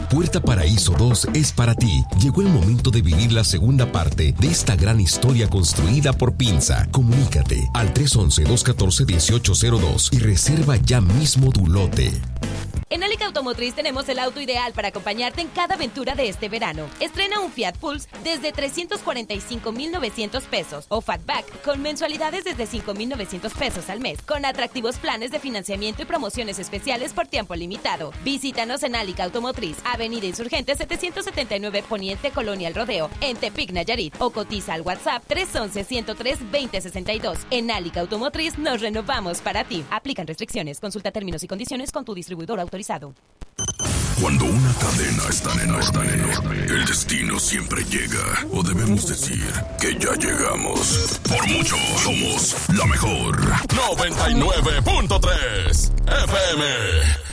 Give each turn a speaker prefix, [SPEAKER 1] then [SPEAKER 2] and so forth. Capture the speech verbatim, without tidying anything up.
[SPEAKER 1] Puerta Paraíso dos es para ti. Llegó el momento de vivir la segunda parte de esta gran historia construida por Pinza. Comunícate al tres once, dos catorce, dieciocho cero dos y reserva ya mismo tu lote.
[SPEAKER 2] En Alica Automotriz tenemos el auto ideal para acompañarte en cada aventura de este verano. Estrena un Fiat Pulse desde trescientos cuarenta y cinco mil novecientos pesos o Fatback con mensualidades desde cinco mil novecientos pesos al mes, con atractivos planes de financiamiento y promociones especiales por tiempo limitado. Visítanos en Alica Automotriz, Avenida Insurgente setecientos setenta y nueve Poniente, Colonia El Rodeo, en Tepic, Nayarit, o cotiza al WhatsApp tres once, ciento tres, veinte sesenta y dos. En Alica Automotriz nos renovamos para ti. Aplican restricciones. Consulta términos y condiciones con tu distribuidor autorizado.
[SPEAKER 3] Cuando una cadena está en orden, el destino siempre llega. O debemos decir que ya llegamos. Por mucho, somos la mejor.
[SPEAKER 4] noventa y nueve punto tres F M.